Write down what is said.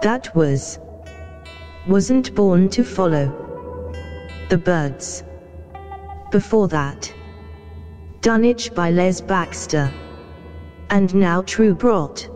That wasn't Born to Follow the Birds. Before that, Dunwich by Les Baxter. And now True Brought.